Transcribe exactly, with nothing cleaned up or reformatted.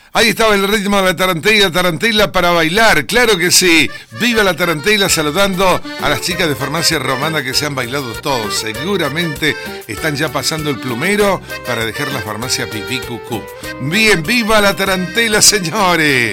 Ahí estaba el ritmo de la tarantela, tarantela para bailar, claro que sí. Viva la tarantela, saludando a las chicas de Farmacia Romana que se han bailado todos. Seguramente están ya pasando el plumero para dejar la farmacia pipí cucú. Bien, viva la tarantela, señores.